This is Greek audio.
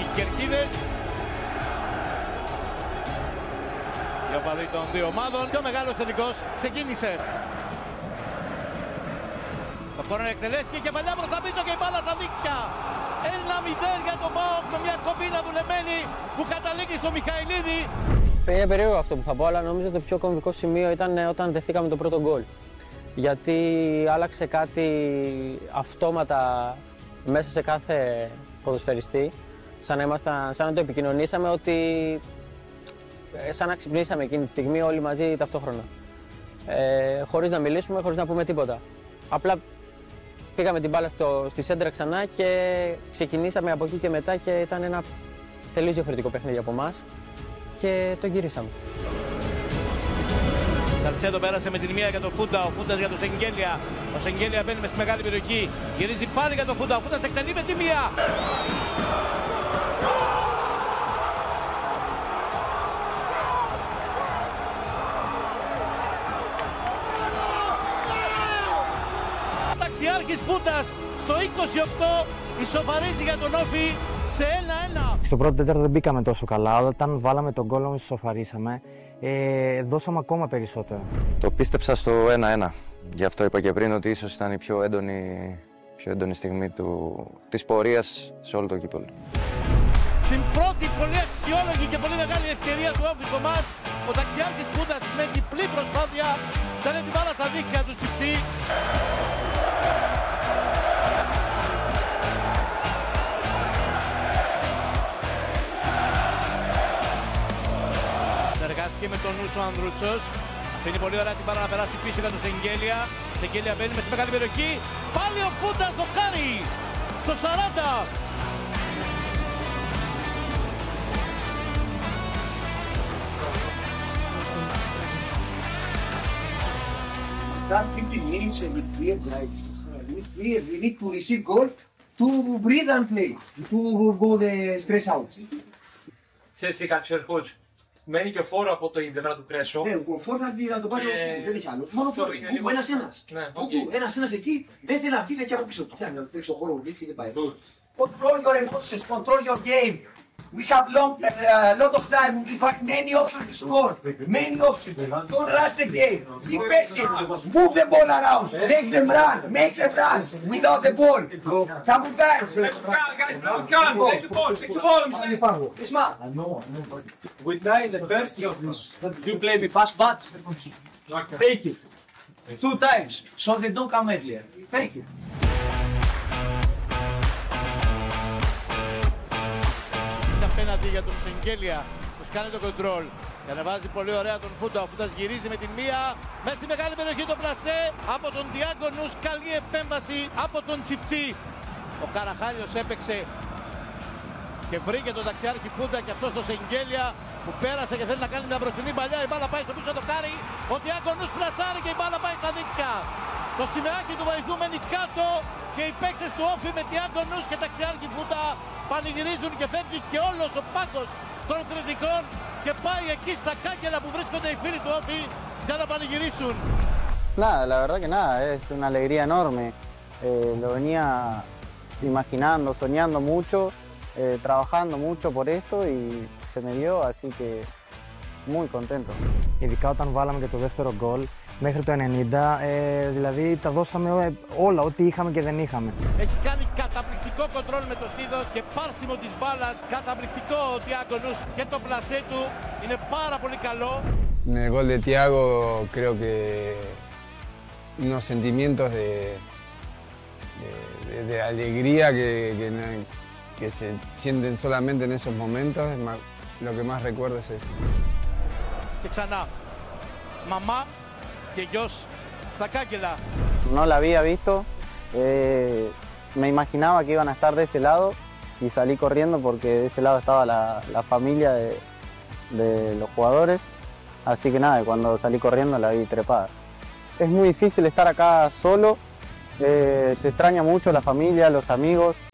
κερκίδες. Οι οπαδοί των δύο ομάδων. Πιο μεγάλος τελικός ξεκίνησε. Το κόρνερ εκτελέστηκε και παλιά προς τα πίσω και η μπάλα στα δίκτυα. 1-0 για τον ΠΑΟΚ με μια κομπίνα δουλεμένη που καταλήγει στο Μιχαηλίδη. Είναι περίεργο αυτό που θα πω, αλλά νομίζω το πιο κομβικό σημείο ήταν όταν δεχτήκαμε το πρώτο γκολ. Γιατί άλλαξε κάτι αυτόματα μέσα σε κάθε ποδοσφαιριστή, σαν να το επικοινωνήσαμε ότι σαν να ξυπνήσαμε εκείνη τη στιγμή όλοι μαζί ταυτόχρονα. Χωρίς να μιλήσουμε, χωρίς να πούμε τίποτα. Απλά πήγαμε την μπάλα στη σέντρα ξανά και ξεκινήσαμε από εκεί και μετά και ήταν ένα τελείως διαφορετικό παιχνίδι από εμάς και το γυρίσαμε. Σαλσέδο πέρασε με την μία για τον Φούντα, ο Φούντας για τον Σεγγέλια. Ο Σεγγέλια μπαίνει στη μεγάλη περιοχή, γυρίζει πάλι για τον Φούντα, ο Φούντας εκτελεί με τη μία. Ταξιάρχης Φούντας στο 28 ισοφαρίζει για τον Όφη σε 1-1. Στο πρώτο τέταρτο δεν μπήκαμε τόσο καλά. Όταν βάλαμε τον γκολ όμως ισοφαρίσαμε, δώσαμε ακόμα περισσότερο. Το πίστεψα στο 1-1. Γι' αυτό είπα και πριν ότι ίσως ήταν η πιο έντονη στιγμή της πορείας σε όλο το κύπελλο. Στην πρώτη πολύ αξιόλογη και πολύ μεγάλη ευκαιρία του Όφη στο μάτς, ο Ταξιάρχης Φούντας με διπλή προσπάθεια στέλνει την μπάλα στα δίχτυα του Τσιφτσί. Συνεργάστηκε με τον Νούσο Ανδρούτσος. Αφήνει πολύ ωραία την μπάλα να περάσει πίσω για τον Σεγγέλια. Σεγγέλια μπαίνει με στη μεγάλη περιοχή. Πάλι ο Φούντας το κάνει στο 40. That 15 minutes with clear drive. We need to receive goal to breathe and play, to go the stress out. Ξέρεις τι κάνει ο coach. Μένει και φόρο από το πλευρά του Κρέσο. Ναι, ο φόρο θα το πάρει δεν έχει άλλο. Μόνο φόρο. Ένας. Ένας εκεί δεν θέλει να βγει και από πίσω του. Τι να τρέξει το χώρο, δεν πάει. Control your emotions, control your game. We have lot of time. We have many options to score. Many options. Don't rush the game. Be patient. Move the ball around. Make them run. Make them run without the ball. Come on, guys. Take the ball. Take the ball. Smart. With nine, the first you play me pass back. Take it. 2 times. So they don't come earlier. Take it. Απέναντι για τον Σεγγέλια που κάνει το κοντρόλ και ανεβάζει πολύ ωραία τον Φούντα. Ο Φούντας γυρίζει με την μία μέσα στη μεγάλη περιοχή το πλασέ από τον Διάκονους. Καλή επέμβαση από τον Τσιφτσί. Ο Καραχάλιος έπαιξε και βρήκε τον Ταξιάρχη Φούντα και αυτό στο Σεγγέλια που πέρασε και θέλει να κάνει μια μπροστινή παλιά. Η μπάλα πάει στο πίσω το κάρι. Ο Διάκονους πλασάρει και η μπάλα πάει στα δίκτυα. Το σημαίακι του βοηθού μένει κάτω και οι παίκτες του Όφη με Διάκονους και Ταξιάρχη Φούντα πανηγυρίζουν και φεύγει και όλος ο πάκος των κριτικών και πάει εκεί στα κάγκελα που βρίσκονται οι φίλοι του Όφη για να πανηγυρίσουν. Nada, la verdad que nada, es una alegría enorme. Lo venía imaginando, soñando mucho, trabajando mucho por esto y se me dio, así que muy contento. Ειδικά όταν βάλαμε και το δεύτερο γκολ, μέχρι το 90, δηλαδή τα δώσαμε όλα, ό,τι είχαμε και δεν είχαμε. Έχει κάνει καταπληκτικό κοντρόλ με το στίδος και πάρσιμο της μπάλας, καταπληκτικό ο Διάκονος και το πλασέ του είναι πάρα πολύ καλό. En el gol de Thiago creo que unos sentimientos de alegría que se sienten solamente en esos momentos, lo que más recuerdo es eso. Και ξανά, μαμά και γιος στα κάγκελα. No la había visto, me imaginaba que iban a estar de ese lado y salí corriendo porque de ese lado estaba la familia de los jugadores, así que nada, cuando salí corriendo la vi trepada. Es muy difícil estar acá solo, se extraña mucho la familia, los amigos,